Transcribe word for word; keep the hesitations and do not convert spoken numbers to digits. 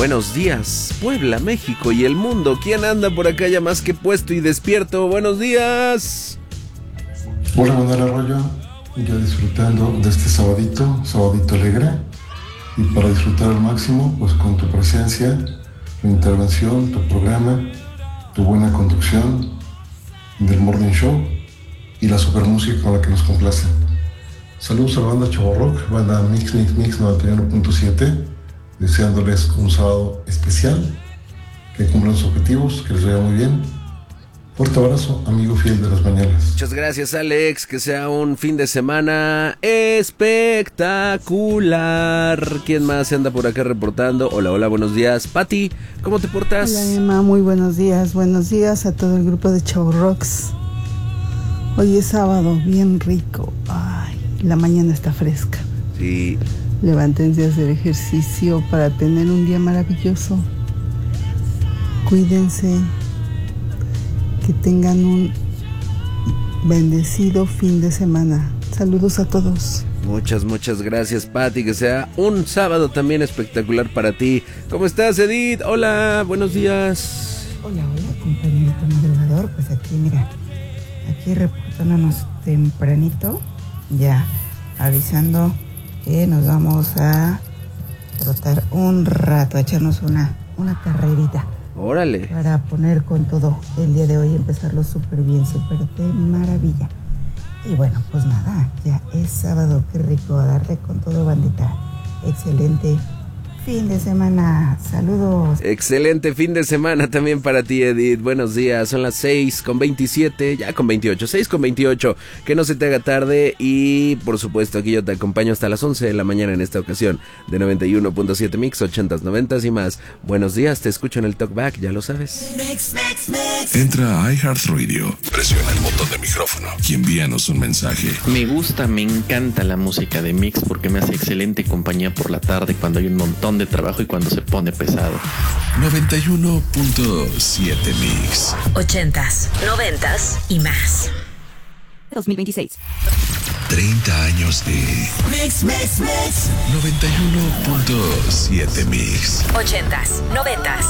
Buenos días, Puebla, México y el mundo. ¿Quién anda por acá ya más que puesto y despierto? Buenos días. Hola, Manuel Arroyo, ya disfrutando de este sabadito, sabadito alegre, y para disfrutar al máximo, pues con tu presencia, tu intervención, tu programa, tu buena conducción del Morning Show y la super música con la que nos complacen. Saludos a la banda Chavo Rock, banda Mix Mix Mix noventa y uno punto siete, deseándoles un sábado especial, que cumplan sus objetivos, que les vaya muy bien. Fuerte abrazo, amigo fiel de las mañanas. Muchas gracias, Alex. Que sea un fin de semana espectacular. ¿Quién más se anda por acá reportando? Hola, hola, buenos días. Pati, ¿cómo te portas? Hola, Emma, muy buenos días. Buenos días a todo el grupo de Chavo Rocks. Hoy es sábado, bien rico. Ay, la mañana está fresca. Sí. Levántense a hacer ejercicio para tener un día maravilloso. Cuídense. Que tengan un bendecido fin de semana. Saludos a todos. Muchas, muchas gracias, Pati. Que sea un sábado también espectacular para ti. ¿Cómo estás, Edith? Hola, buenos días. Hola, hola, compañerito madrugador. Pues aquí, mira, aquí reportándonos tempranito, ya avisando que nos vamos a trotar un rato, a echarnos una, una carrerita. Órale. Para poner con todo el día de hoy, empezarlo súper bien, súper de maravilla. Y bueno, pues nada, ya es sábado, qué rico, a darle con todo, bandita. Excelente fin de semana, saludos. Excelente fin de semana también para ti, Edith. Buenos días, son las seis con veintisiete, ya con veintiocho, seis con veintiocho. Que no se te haga tarde y por supuesto aquí yo te acompaño hasta las once de la mañana en esta ocasión de noventa y uno punto siete Mix, ochentas, noventas y más. Buenos días, te escucho en el Talkback, ya lo sabes. Mix, mix, mix. Entra a iHeartRadio, presiona el botón de micrófono y envíanos un mensaje. Me gusta, me encanta la música de Mix porque me hace excelente compañía por la tarde cuando hay un montón de trabajo y cuando se pone pesado. noventa y uno punto siete Mix. Ochentas, noventas y más. dos mil veintiséis. treinta años de Mix, mix, mix. noventa y uno punto siete Mix. Ochentas, noventas